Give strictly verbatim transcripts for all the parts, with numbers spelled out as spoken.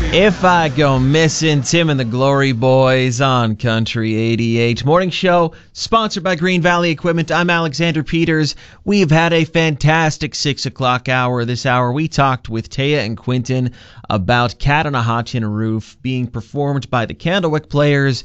If I Go Missing, Tim and the Glory Boys on Country eighty-eight. Morning show sponsored by Green Valley Equipment. I'm Alexander Peters. We've had a fantastic six o'clock hour. This hour we talked with Taya and Quinton about Cat on a Hot Tin Roof being performed by the Candlewick Players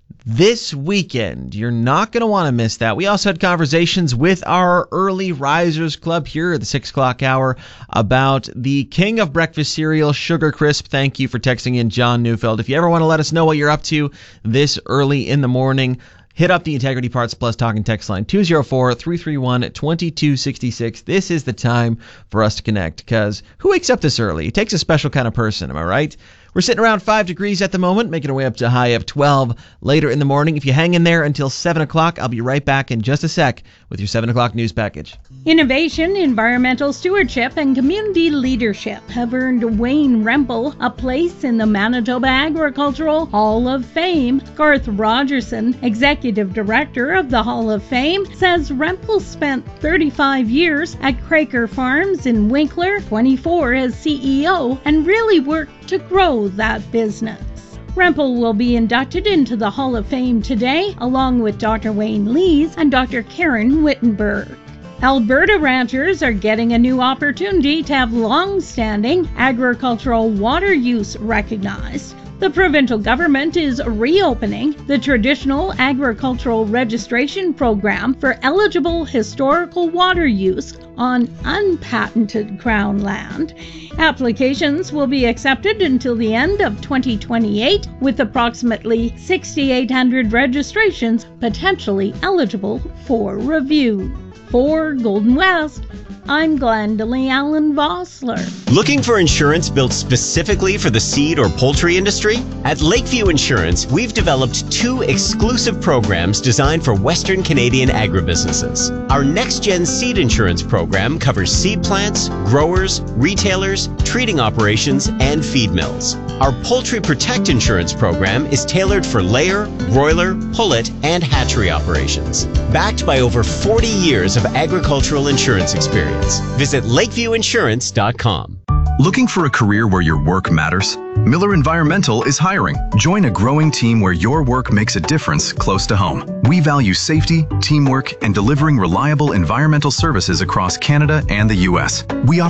this weekend. You're not going to want to miss that. We also had conversations with our Early Risers Club here at the six o'clock hour about the king of breakfast cereal, Sugar Crisp. Thank you for texting in, John Neufeld. If you ever want to let us know what you're up to this early in the morning, hit up the Integrity Parts Plus talk and text line two oh four, three three one, two two six six. This is the time for us to connect, because who wakes up this early? It takes a special kind of person, am I right? We're sitting around five degrees at the moment, making our way up to a high of twelve later in the morning. If you hang in there until seven o'clock, I'll be right back in just a sec with your seven o'clock news package. Innovation, environmental stewardship, and community leadership have earned Wayne Rempel a place in the Manitoba Agricultural Hall of Fame. Garth Rogerson, Executive Director of the Hall of Fame, says Rempel spent thirty-five years at Craker Farms in Winkler, twenty-four as C E O, and really worked to grow that business. Rempel will be inducted into the Hall of Fame today, along with Doctor Wayne Lees and Doctor Karen Wittenberg. Alberta ranchers are getting a new opportunity to have long-standing agricultural water use recognized. The provincial government is reopening the traditional agricultural registration program for eligible historical water use on unpatented Crown land. Applications will be accepted until the end of twenty twenty-eight, with approximately six thousand eight hundred registrations potentially eligible for review. For Golden West, I'm Glendalee Allen Vossler. Looking for insurance built specifically for the seed or poultry industry? At Lakeview Insurance, we've developed two exclusive programs designed for Western Canadian agribusinesses. Our Next-Gen Seed Insurance program covers seed plants, growers, retailers, treating operations, and feed mills. Our Poultry Protect Insurance program is tailored for layer, broiler, pullet, and hatchery operations. Backed by over forty years of agricultural insurance experience. Visit lakeview insurance dot com. Looking for a career where your work matters? Miller Environmental is hiring. Join a growing team where your work makes a difference close to home. We value safety, teamwork, and delivering reliable environmental services across Canada and the U S. We offer